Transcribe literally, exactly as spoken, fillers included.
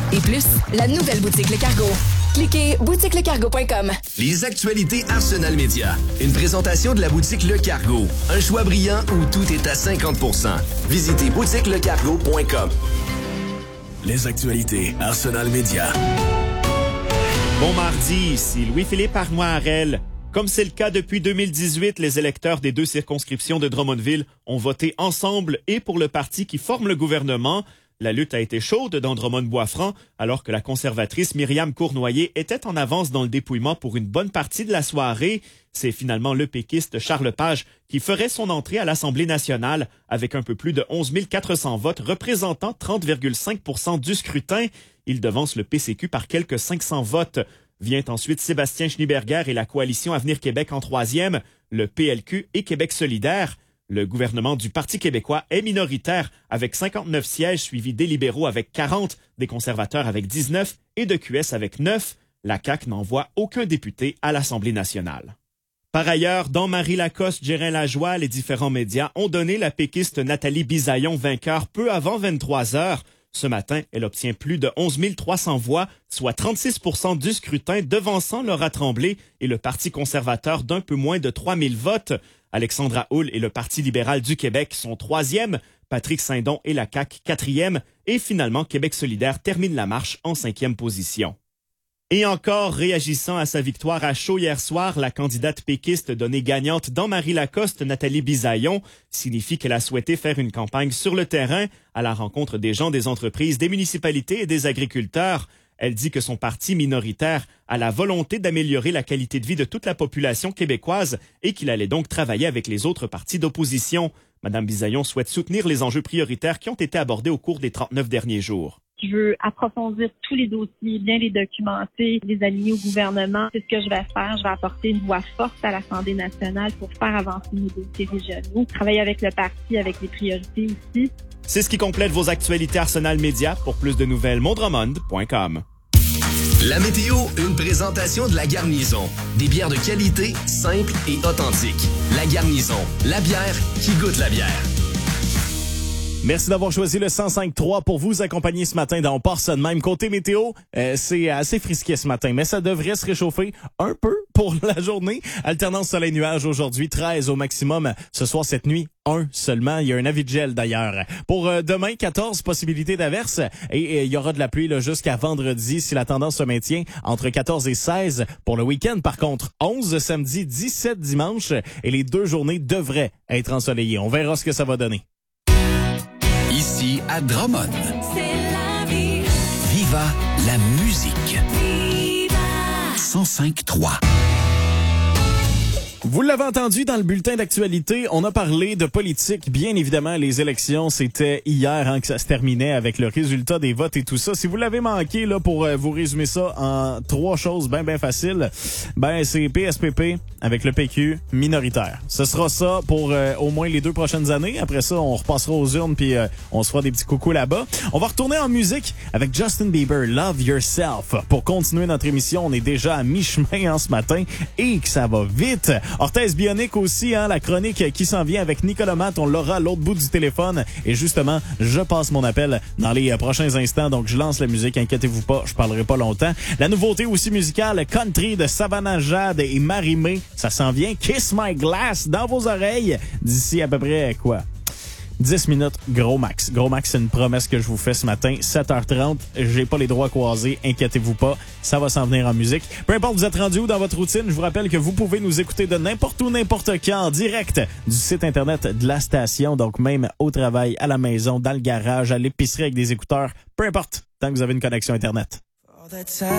et plus, la nouvelle boutique Le Cargo. Cliquez boutique le cargo point com. Les actualités Arsenal Média. Une présentation de la boutique Le Cargo. Un choix brillant où tout est à cinquante pour cent. Visitez boutique le cargo point com. Les actualités Arsenal Média. Bon mardi, ici Louis-Philippe Arnois-Harel. Comme c'est le cas depuis deux mille dix-huit, les électeurs des deux circonscriptions de Drummondville ont voté ensemble et pour le parti qui forme le gouvernement. La lutte a été chaude dans Drummond-Bois-Franc, alors que la conservatrice Myriam Cournoyer était en avance dans le dépouillement pour une bonne partie de la soirée. C'est finalement le péquiste Charles Page qui ferait son entrée à l'Assemblée nationale avec un peu plus de onze mille quatre cents votes représentant trente virgule cinq pour cent du scrutin. Il devance le P C Q par quelques cinq cents votes. Vient ensuite Sébastien Schneeberger et la coalition Avenir Québec en troisième, le P L Q et Québec solidaire. Le gouvernement du Parti québécois est minoritaire avec cinquante-neuf sièges suivis des libéraux avec quarante, des conservateurs avec dix-neuf et de Q S avec neuf. La C A Q n'envoie aucun député à l'Assemblée nationale. Par ailleurs, dans Marie Lacoste, Gérin Lajoie, les différents médias ont donné la péquiste Nathalie Bisaillon vainqueur peu avant vingt-trois heures. Ce matin, elle obtient plus de onze mille trois cents voix, soit trente-six pour cent du scrutin, devançant Laura Tremblay et le Parti conservateur d'un peu moins de trois mille votes. Alexandra Houle et le Parti libéral du Québec sont troisième, Patrick Saint-Don et la C A Q quatrième, et finalement Québec solidaire termine la marche en cinquième position. Et encore, réagissant à sa victoire à chaud hier soir, la candidate péquiste donnée gagnante dans Marie Lacoste, Nathalie Bisaillon, signifie qu'elle a souhaité faire une campagne sur le terrain à la rencontre des gens, des entreprises, des municipalités et des agriculteurs. Elle dit que son parti minoritaire a la volonté d'améliorer la qualité de vie de toute la population québécoise et qu'il allait donc travailler avec les autres partis d'opposition. Madame Bisaillon souhaite soutenir les enjeux prioritaires qui ont été abordés au cours des trente-neuf derniers jours. Je veux approfondir tous les dossiers, bien les documenter, les aligner au gouvernement. C'est ce que je vais faire. Je vais apporter une voix forte à l'Assemblée nationale pour faire avancer nos dossiers régionaux, travailler avec le parti, avec les priorités ici. C'est ce qui complète vos actualités Arsenal Média. Pour plus de nouvelles, mondromond point com. La météo, une présentation de La Garnison. Des bières de qualité, simples et authentiques. La Garnison, la bière qui goûte la bière. Merci d'avoir choisi le cent cinq trois pour vous accompagner ce matin dans On part ça de même. Côté météo, euh, c'est assez frisqué ce matin, mais ça devrait se réchauffer un peu pour la journée. Alternance soleil-nuage aujourd'hui, treize au maximum. Ce soir, cette nuit, un seulement. Il y a un avis de gel d'ailleurs. Pour euh, demain, quatorze possibilités d'averse et, et il y aura de la pluie là, jusqu'à vendredi si la tendance se maintient entre quatorze et seize. Pour le week-end, par contre, onze samedi, dix-sept dimanche et les deux journées devraient être ensoleillées. On verra ce que ça va donner. Ici à Drummond. C'est la vie. Viva la musique. Viva. cent cinq trois. Vous l'avez entendu dans le bulletin d'actualité, on a parlé de politique. Bien évidemment, les élections, c'était hier hein, que ça se terminait avec le résultat des votes et tout ça. Si vous l'avez manqué, là, pour euh, vous résumer ça en trois choses bien, bien faciles, ben c'est P S P P avec le P Q minoritaire. Ce sera ça pour euh, au moins les deux prochaines années. Après ça, on repassera aux urnes puis euh, on se fera des petits coucous là-bas. On va retourner en musique avec Justin Bieber, Love Yourself. Pour continuer notre émission, on est déjà à mi-chemin en ce matin et que ça va vite. Orthèse Bionique aussi, hein, la chronique qui s'en vient avec Nicolas Matt, on l'aura à l'autre bout du téléphone. Et justement, je passe mon appel dans les euh, prochains instants, donc je lance la musique, inquiétez-vous pas, je parlerai pas longtemps. La nouveauté aussi musicale, Country de Savannah Jade et Marie-Mé, ça s'en vient. Kiss My Glass dans vos oreilles d'ici à peu près, quoi? dix minutes, gros max. Gros max, c'est une promesse que je vous fais ce matin. sept heures trente, j'ai pas les droits croisés, inquiétez-vous pas, ça va s'en venir en musique. Peu importe vous êtes rendu où dans votre routine, je vous rappelle que vous pouvez nous écouter de n'importe où, n'importe quand, en direct du site internet de la station, donc même au travail, à la maison, dans le garage, à l'épicerie avec des écouteurs, peu importe, tant que vous avez une connexion internet. All that time